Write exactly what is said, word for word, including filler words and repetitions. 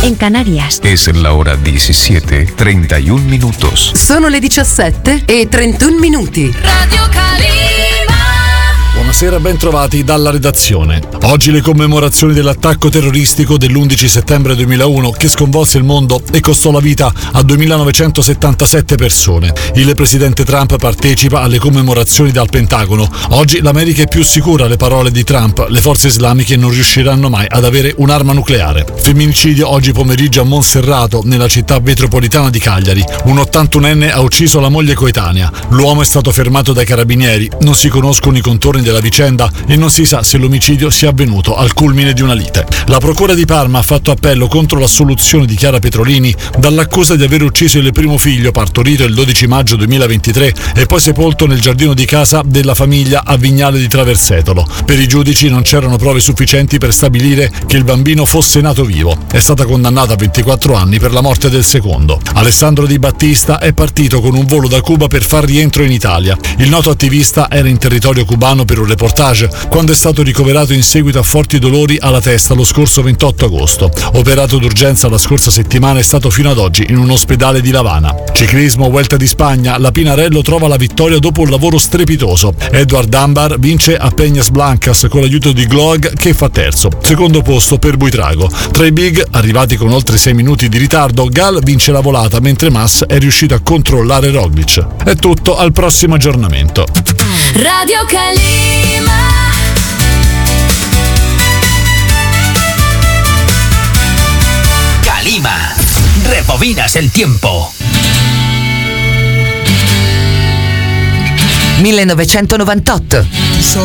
en Canarias. Es la hora diecisiete, treinta y un minutos. Sono le diciassette e trentuno minuti. Radio Calima. Buonasera, ben trovati dalla redazione. Oggi le commemorazioni dell'attacco terroristico dell'undici settembre duemilauno che sconvolse il mondo e costò la vita a duemilanovecentosettantasette persone. Il presidente Trump partecipa alle commemorazioni dal Pentagono. Oggi l'America è più sicura, le parole di Trump. Le forze islamiche non riusciranno mai ad avere un'arma nucleare. Femminicidio oggi pomeriggio a Monserrato, nella città metropolitana di Cagliari. Un ottantunenne ha ucciso la moglie coetanea. L'uomo è stato fermato dai carabinieri. Non si conoscono i contorni della vicenda e non si sa se l'omicidio sia avvenuto al culmine di una lite. La procura di Parma ha fatto appello contro l'assoluzione di Chiara Petrolini dall'accusa di aver ucciso il primo figlio partorito il dodici maggio duemilaventitré e poi sepolto nel giardino di casa della famiglia a Vignale di Traversetolo. Per i giudici non c'erano prove sufficienti per stabilire che il bambino fosse nato vivo. È stata condannata a ventiquattro anni per la morte del secondo. Alessandro Di Battista è partito con un volo da Cuba per far rientro in Italia. Il noto attivista era in territorio cubano per un reportage quando è stato ricoverato in seguito a forti dolori alla testa lo scorso ventotto agosto. Operato d'urgenza la scorsa settimana, è stato fino ad oggi in un ospedale di Lavana. Ciclismo, Vuelta di Spagna, la Pinarello trova la vittoria dopo un lavoro strepitoso. Edward Dunbar vince a Peñas Blancas con l'aiuto di Gloag che fa terzo. Secondo posto per Buitrago. Tra i big, arrivati con oltre sei minuti di ritardo, Gal vince la volata mentre Mas è riuscito a controllare Roglic. È tutto, al prossimo aggiornamento. Radio Calima. Calima. Rebobinas el tiempo. millenovecentonovantotto.